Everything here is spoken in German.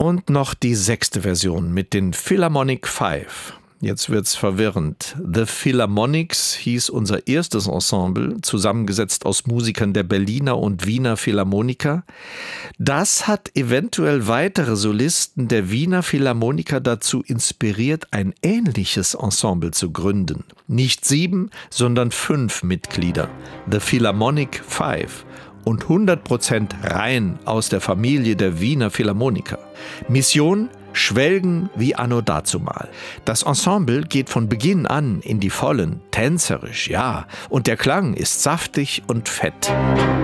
Und noch die 6. Version mit den Philharmonic 5. Jetzt wird's verwirrend. The Philharmonics hieß unser erstes Ensemble, zusammengesetzt aus Musikern der Berliner und Wiener Philharmoniker. Das hat eventuell weitere Solisten der Wiener Philharmoniker dazu inspiriert, ein ähnliches Ensemble zu gründen. Nicht 7, sondern 5 Mitglieder. The Philharmonic 5. Und 100% rein aus der Familie der Wiener Philharmoniker. Mission: Schwelgen wie anno dazumal. Das Ensemble geht von Beginn an in die Vollen, tänzerisch, ja, und der Klang ist saftig und fett.